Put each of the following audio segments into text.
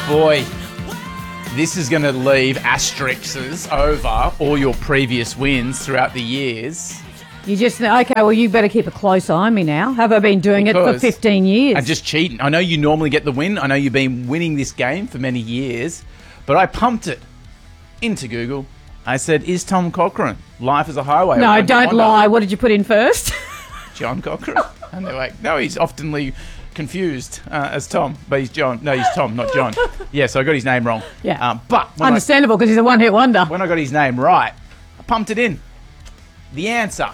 Boy, this is going to leave asterisks over all your previous wins throughout the years. You just okay. Well, you better keep a close eye on me now. Have I been doing it for 15 years? I'm just cheating. I know you normally get the win. I know you've been winning this game for many years, but I pumped it into Google. I said, "Is Tom Cochrane life as a highway?" No, don't lie. What did you put in first? John Cochrane. And they're like, no, he's oftenly confused as Tom, but he's John. No, he's Tom, not John. Yeah, so I got his name wrong. Yeah, but understandable because he's a one-hit wonder. When I got his name right, I pumped it in. The answer: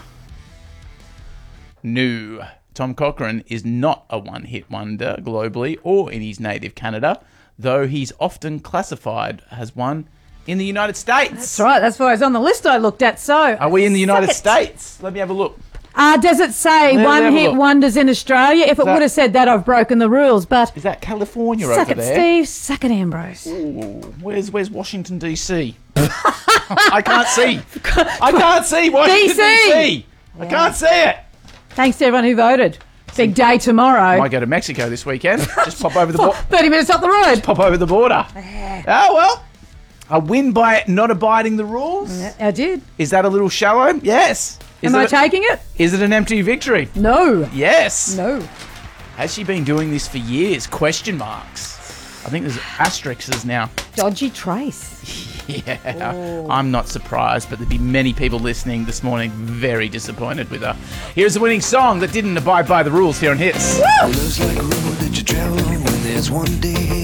no. Tom Cochrane is not a one-hit wonder globally or in his native Canada, though he's often classified as one in the United States. That's right. That's why it's on the list I looked at. So, are we in the United States? Let me have a look. Does it say one-hit wonders in Australia? If it would have said that, I've broken the rules. But is that California over there? Suck it, Steve. Suck it, Ambrose. Ooh, where's Washington, D.C.? I can't see. I can't see Washington, D.C. I can't see it. Thanks to everyone who voted. Big day tomorrow. I might go to Mexico this weekend. Just pop over the border. 30 minutes up the road. Just pop over the border. Oh, well. A win by not abiding the rules? I did. Is that a little shallow? Yes. Am I taking it? Is it an empty victory? No. Yes. No. Has she been doing this for years? Question marks. I think there's asterisks now. Dodgy trace. Yeah. Ooh. I'm not surprised, but there'd be many people listening this morning very disappointed with her. Here's the winning song that didn't abide by the rules here on Hits. Woo! Looks like a road that you travel on when there's one day